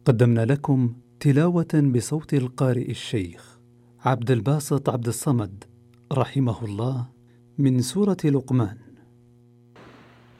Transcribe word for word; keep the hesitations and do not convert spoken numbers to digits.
قدمنا لكم تلاوة بصوت القارئ الشيخ عبد الباسط عبد الصمد رحمه الله من سورة لقمان.